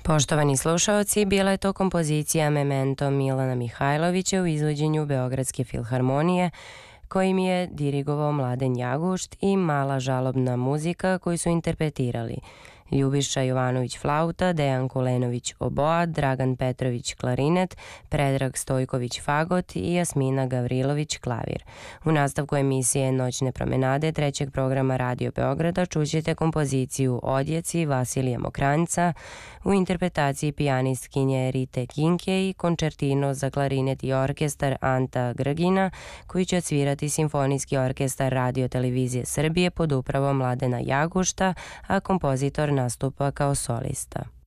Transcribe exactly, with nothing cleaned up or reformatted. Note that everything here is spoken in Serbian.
Poštovani slušaoci, bila je to kompozicija Memento Milana Mihajlovića u izvođenju Beogradske filharmonije, kojim je dirigovao Mladen Jagušt, i Mala žalobna muzika koju su interpretirali Ljubiša Jovanović flauta, Dejan Kulenović oboa, Dragan Petrović klarinet, Predrag Stojković fagot i Jasmina Gavrilović klavir. U nastavku emisije Noćne promenade trećeg programa Radio Beograda čućete kompoziciju Odjeci Vasilija Mokranjca u interpretaciji pijanistkinje Rite Kinke i končertino za klarinet i orkestar Anta Grgina, koji će odsvirati Simfonijski orkestar Radio televizije Srbije pod upravom Mladena Jagušta, a kompozitor nastupa kao solista.